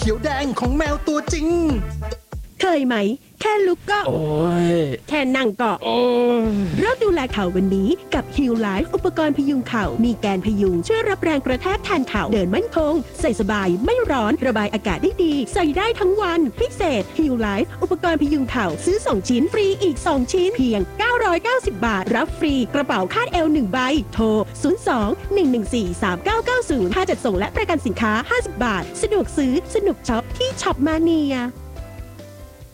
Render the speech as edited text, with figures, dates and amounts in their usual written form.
เขียวแดงของแมวตัวจริงเคยไหมแค่ลุกก็โอ้ยแค่นั่งก็โอ้ยเริ่มดูแลเข่าวันนี้กับ Heal Life อุปกรณ์พยุงเข่ามีแกนพยุงช่วยรับแรงกระแทกแทนเข่าเดินมั่นคงใส่สบายไม่ร้อนระบายอากาศได้ดีใส่ได้ทั้งวันพิเศษ Heal Life อุปกรณ์พยุงเข่าซื้อ2ชิ้นฟรีอีก2ชิ้นเพียง990 บาทรับฟรีกระเป๋าคาดเอว1ใบโทร02-114-3990ค่าจัดส่งและประกันสินค้า50 บาทสะดวกซื้อสนุกช็อปที่ช็อปมาเนีย